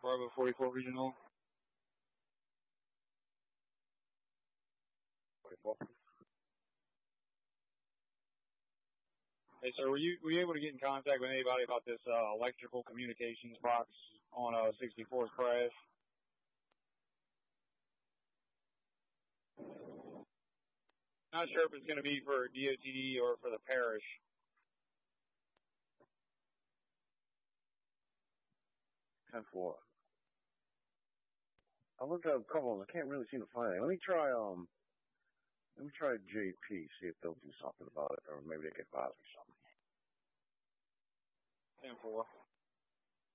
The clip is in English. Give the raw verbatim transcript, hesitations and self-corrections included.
Bravo forty-four Regional. forty-four. Hey, sir, were you were you able to get in contact with anybody about this uh, electrical communications box on uh, sixty-fourth crash? Not sure if it's going to be for D O T D or for the parish. ten four. I looked at a couple. I can't really seem to find it. Let me try. Um. Let me try J P. See if they'll do something about it, or maybe they can advise me something. ten four.